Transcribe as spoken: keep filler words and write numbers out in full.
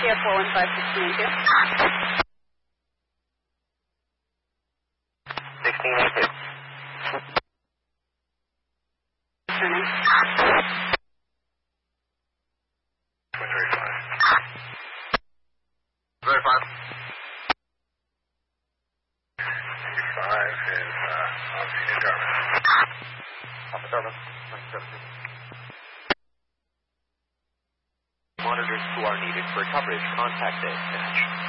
Sierra four one five six nine two. sixteen eight two. Turning. Twin verify. Verify. five is uh, on scene in Dartmouth. Alpha Dartmouth, nine seventeen. Monitors who are needed for coverage, contact dispatch.